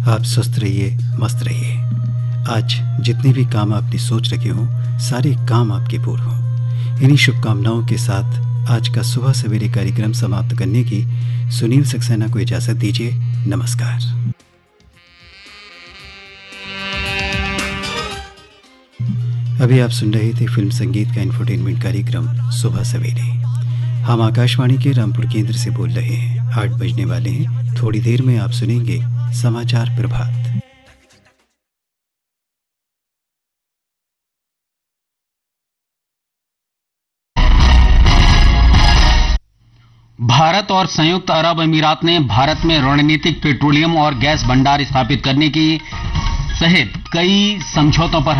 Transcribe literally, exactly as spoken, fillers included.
आप स्वस्थ रहिए, मस्त रहिए। आज जितने भी काम आपने सोच रखे हों, सारे काम आपके पूर्ण हों। इन्हीं शुभकामनाओं के साथ आज का सुबह सवेरे कार्यक्रम समाप्त करने की सुनील सक्सेना को इजाज़त दीजिए। नमस्कार। अभी आप सुन रहे थे फिल्म संगीत का इंफोटेनमेंट कार्यक्रम सुबह सवेरे। हम आकाशवाणी के रामपुर केंद्र से बोल रहे हैं। आठ बजने वाले हैं। थोड़ी देर में आप सुनेंगे समाचार प्रभात। भारत और संयुक्त अरब अमीरात ने भारत में रणनीतिक पेट्रोलियम और गैस भंडार स्थापित करने की सहित कई समझौतों पर